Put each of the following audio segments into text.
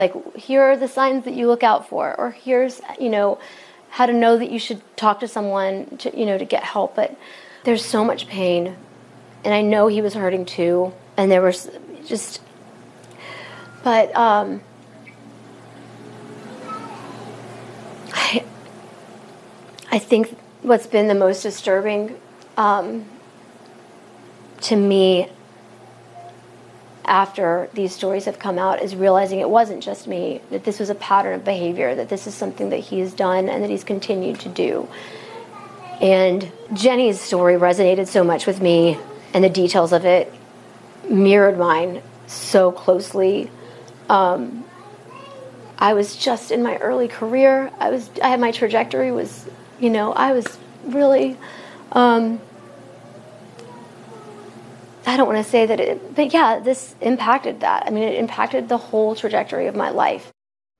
Like, here are the signs that you look out for, or here's, how to know that you should talk to someone to get help. But there's so much pain, and I know he was hurting too. And there was but I think what's been the most disturbing to me after these stories have come out is realizing it wasn't just me, that this was a pattern of behavior, that this is something that he has done and that he's continued to do. And Jenny's story resonated so much with me, and the details of it mirrored mine so closely. I was just in my early career. My trajectory was, I was really, I don't want to say that but yeah, this impacted that. I mean, it impacted the whole trajectory of my life.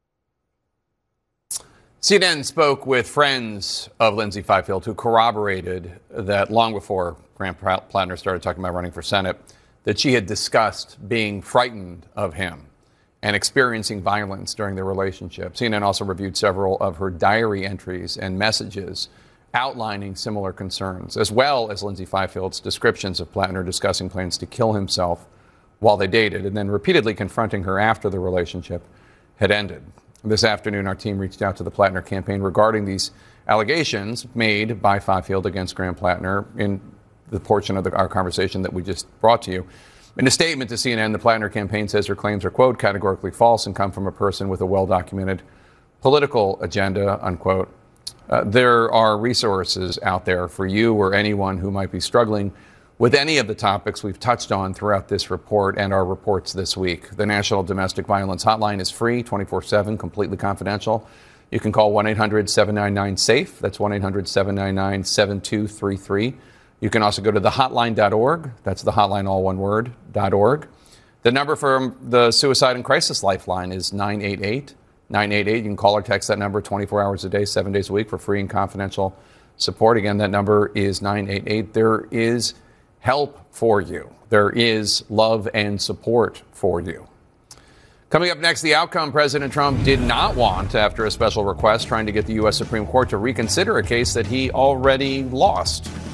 CNN spoke with friends of Lindsay Fifield who corroborated that long before Grant Plattner started talking about running for Senate, that she had discussed being frightened of him and experiencing violence during their relationship. CNN also reviewed several of her diary entries and messages outlining similar concerns, as well as Lindsay Fifield's descriptions of Plattner discussing plans to kill himself while they dated, and then repeatedly confronting her after the relationship had ended. This afternoon, our team reached out to the Plattner campaign regarding these allegations made by Fifield against Grant Plattner in the portion of our conversation that we just brought to you. In a statement to CNN, the Plattner campaign says her claims are, quote, categorically false and come from a person with a well-documented political agenda, unquote. There are resources out there for you or anyone who might be struggling with any of the topics we've touched on throughout this report and our reports this week. The National Domestic Violence Hotline is free, 24/7, completely confidential. You can call 1-800-799-SAFE. That's 1-800-799-7233. You can also go to thehotline.org. That's the hotline, all one word, .org. The number for the Suicide and Crisis Lifeline is 988. 988. You can call or text that number 24 hours a day, 7 days a week for free and confidential support. Again, that number is 988. There is help for you. There is love and support for you. Coming up next, the outcome President Trump did not want after a special request trying to get the U.S. Supreme Court to reconsider a case that he already lost.